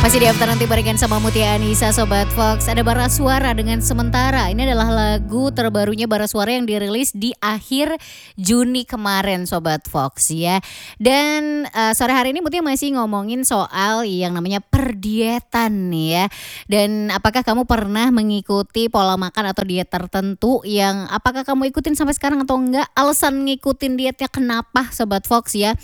Masih di After Nanti barengan sama Mutia Anissa Sobat Fox. Ada Bara Suara dengan Sementara. Ini adalah lagu terbarunya Bara Suara yang dirilis di akhir Juni kemarin Sobat Fox ya. Dan sore hari ini Mutia masih ngomongin soal yang namanya perdietan nih ya. Dan apakah kamu pernah mengikuti pola makan atau diet tertentu yang apakah kamu ikutin sampai sekarang atau enggak? Alasan ngikutin dietnya kenapa Sobat Fox ya.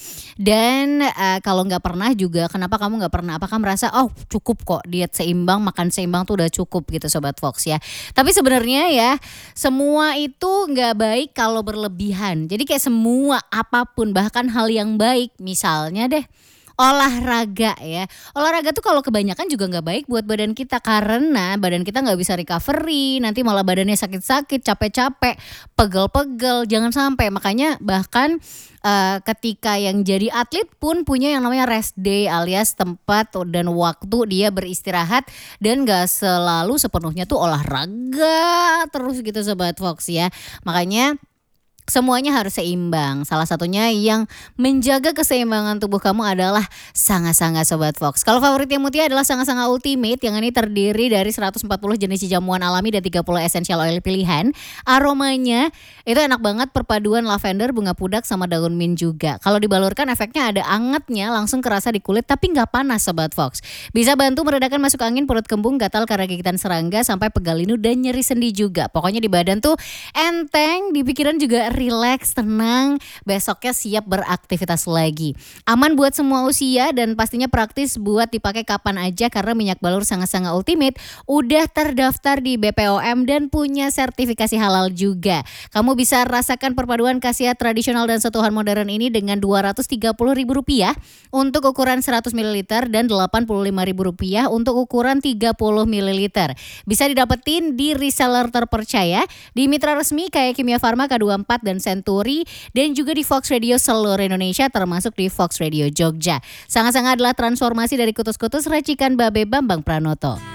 Dan kalau nggak pernah juga kenapa kamu nggak pernah? Apakah merasa cukup kok diet seimbang, makan seimbang tuh udah cukup gitu Sobat Fox ya. Tapi sebenarnya ya semua itu nggak baik kalau berlebihan. Jadi kayak semua apapun bahkan hal yang baik misalnya deh olahraga ya. Olahraga tuh kalau kebanyakan juga nggak baik buat badan kita karena badan kita nggak bisa recovery, nanti malah badannya sakit-sakit, capek-capek, pegel-pegel. Jangan sampai makanya bahkan ketika yang jadi atlet pun punya yang namanya rest day alias tempat dan waktu dia beristirahat dan gak selalu sepenuhnya tuh olahraga terus gitu Sobat Fox ya. Makanya semuanya harus seimbang. Salah satunya yang menjaga keseimbangan tubuh kamu adalah Sanga-Sanga Sobat Fox. Kalau favoritnya Mutia adalah Sanga-Sanga Ultimate yang ini terdiri dari 140 jenis jamuan alami dan 30 essential oil pilihan. Aromanya itu enak banget perpaduan lavender, bunga pudak sama daun mint juga. Kalau dibalurkan efeknya ada angetnya langsung kerasa di kulit tapi gak panas Sobat Fox. Bisa bantu meredakan masuk angin, perut kembung, gatal karena gigitan serangga sampai pegal linu dan nyeri sendi juga. Pokoknya di badan tuh enteng, di pikiran juga relax, tenang, besoknya siap beraktivitas lagi. Aman buat semua usia dan pastinya praktis buat dipakai kapan aja karena minyak balur Sanga-Sanga Ultimate udah terdaftar di BPOM dan punya sertifikasi halal juga. Kamu bisa rasakan perpaduan khasiat tradisional dan sentuhan modern ini dengan Rp230.000 untuk ukuran 100 ml dan Rp85.000 untuk ukuran 30 ml. Bisa didapetin di reseller terpercaya, di mitra resmi kayak Kimia Farma, K24 dan Century, dan juga di Fox Radio seluruh Indonesia termasuk di Fox Radio Jogja. Sanga-Sanga adalah transformasi dari kutus-kutus racikan Babe Bambang Pranoto.